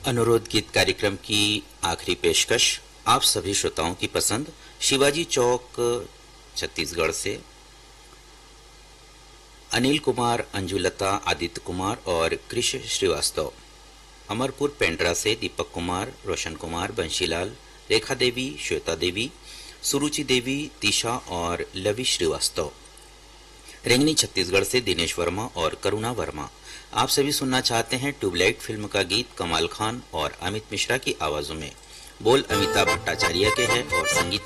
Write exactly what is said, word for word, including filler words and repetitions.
अनुरोध गीत कार्यक्रम की आखिरी पेशकश आप सभी श्रोताओं की पसंद शिवाजी चौक छत्तीसगढ़ से अनिल कुमार, अंजुलता, आदित्य कुमार और कृष श्रीवास्तव। अमरपुर पेंड्रा से दीपक कुमार, रोशन कुमार, बंशीलाल, रेखा देवी, श्वेता देवी, सुरुचि देवी, तीशा और लवी श्रीवास्तव। रेंगनी छत्तीसगढ़ से दिनेश वर्मा और करुणा वर्मा। आप सभी सुनना चाहते हैं ट्यूबलाइट फिल्म का गीत कमाल खान और अमित मिश्रा की आवाजों में। बोल अमिताभ भट्टाचार्य के हैं और संगीत